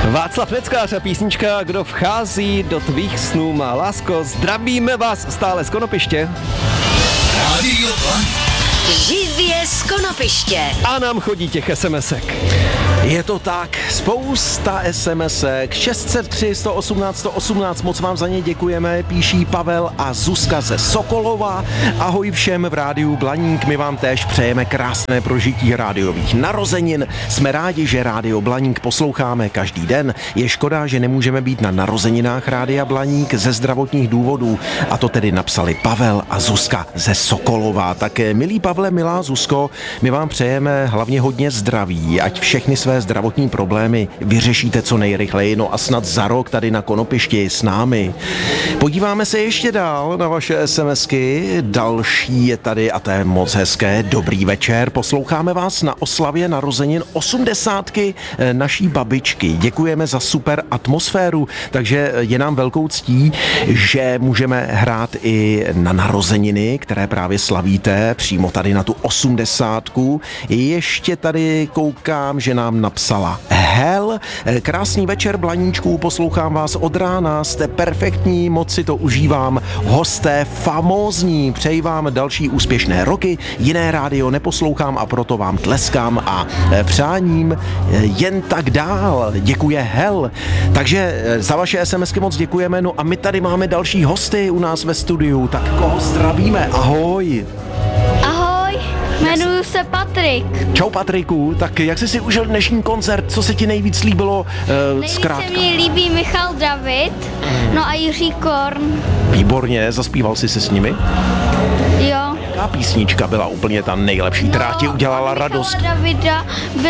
Václav Neckář a písnička Kdo vchází do tvých snů má lásko. Zdravíme vás stále z Konopiště. Rádio Blaník. Živě z Konopiště. A nám chodí těch SMSek. Je to tak, spousta SMSek, 603 118 118, moc vám za ně děkujeme, píší Pavel a Zuzka ze Sokolova. Ahoj všem v rádiu Blaník, my vám též přejeme krásné prožití rádiových narozenin. Jsme rádi, že rádio Blaník posloucháme každý den. Je škoda, že nemůžeme být na narozeninách rádia Blaník ze zdravotních důvodů. A to tedy napsali Pavel a Zuzka ze Sokolova. Také milí Pavle, milá Zuzko, my vám přejeme hlavně hodně zdraví, ať všechny své zdravotní problémy vyřešíte co nejrychleji, no a snad za rok tady na Konopišti s námi. Podíváme se ještě dál na vaše SMSky, další je tady a to je moc hezké. Dobrý večer, posloucháme vás na oslavě narozenin 80 naší babičky. Děkujeme za super atmosféru, takže je nám velkou ctí, že můžeme hrát i na narozeniny, které právě slavíte, přímo tady na tu 80. Ještě tady koukám, že nám napsala Hel. Krásný večer, Blaníčků, poslouchám vás od rána, jste perfektní, moc si to užívám, hosté famózní, přeji vám další úspěšné roky, jiné rádio neposlouchám a proto vám tleskám a přáním jen tak dál. Děkuje Hel. Takže za vaše SMSky moc děkujeme, no a my tady máme další hosty u nás ve studiu, tak koho zdravíme? Ahoj. Jmenuji se Patrik. Čau Patriku, tak jak jsi si užil dnešní koncert, co se ti nejvíc líbilo zkrátka? Nejvíce mi líbí Michal David, no a Jiří Korn. Výborně, zaspíval jsi se s nimi? Jo. Jaká písnička byla úplně ta nejlepší, která ti udělala radost? Michala Davida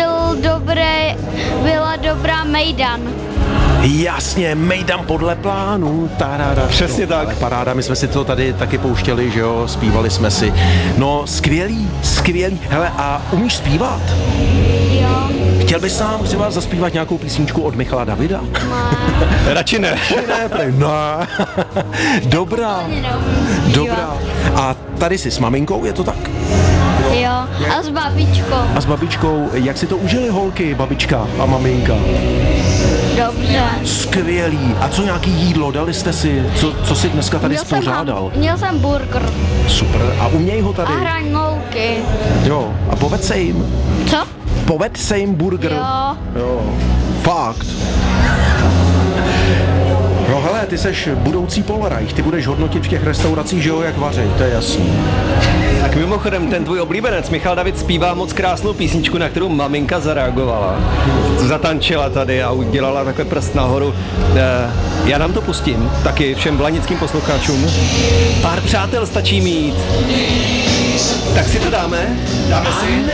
byla dobrá Mejdan. Jasně, Mejdan podle plánu. Taráda. Přesně tak. Paráda, my jsme si to tady taky pouštěli, že jo, zpívali jsme si. No, skvělý. Hele, a umíš zpívat? Jo. Chtěl bys sám třeba zaspívat nějakou písničku od Michala Davida? Radši ne. No. Dobrá. A tady jsi s maminkou, je to tak? Jo, a s babičkou. A s babičkou, jak si to užili holky, babička a maminka? Dobře. Skvělý. A co nějaký jídlo, dali jste si? Co si dneska tady spořádal? Měl jsem burger. Super. A uměj ho tady? A hranolky. Jo. A povedz se jim. Co? Povedz se jim burger. Jo. Fakt. No hele, ty seš budoucí Polreich, ty budeš hodnotit v těch restauracích, že jo, jak vařit, to je jasný. Tak mimochodem, ten tvůj oblíbenec Michal David zpívá moc krásnou písničku, na kterou maminka zareagovala. Zatančila tady a udělala takhle prst nahoru. Já nám to pustím, taky všem blanickým posluchačům. Pár přátel stačí mít. Tak si to dáme? Dáme si?